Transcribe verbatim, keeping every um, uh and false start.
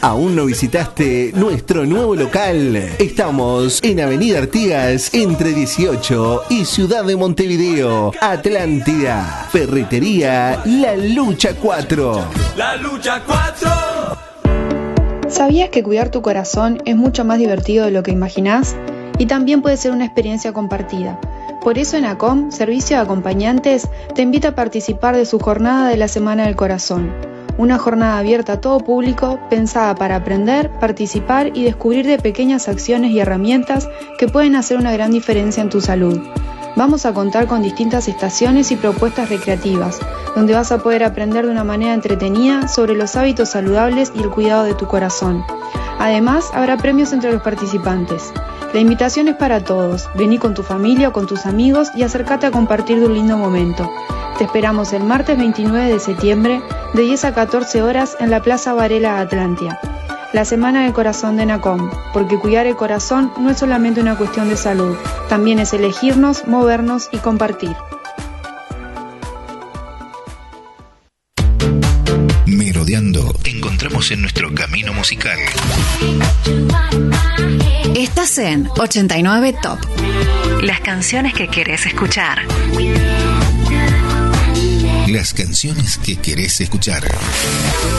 ¿Aún no visitaste nuestro nuevo local? Estamos en Avenida Artigas, entre dieciocho y Ciudad de Montevideo, Atlántida. Ferretería La Lucha cuatro. La Lucha cuatro. ¿Sabías que cuidar tu corazón es mucho más divertido de lo que imaginás? Y también puede ser una experiencia compartida. Por eso en ACOM, Servicio de Acompañantes, te invita a participar de su Jornada de la Semana del Corazón. Una jornada abierta a todo público, pensada para aprender, participar y descubrir de pequeñas acciones y herramientas que pueden hacer una gran diferencia en tu salud. Vamos a contar con distintas estaciones y propuestas recreativas, donde vas a poder aprender de una manera entretenida sobre los hábitos saludables y el cuidado de tu corazón. Además, habrá premios entre los participantes. La invitación es para todos. Vení con tu familia o con tus amigos y acércate a compartir de un lindo momento. Te esperamos el martes veintinueve de septiembre, de diez a catorce horas, en la Plaza Varela Atlántida. La Semana del Corazón de NACOM, porque cuidar el corazón no es solamente una cuestión de salud, también es elegirnos, movernos y compartir. Merodeando, te encontramos en nuestro camino musical. Estás en ochenta y nueve Top. Las canciones que querés escuchar. Las canciones que querés escuchar.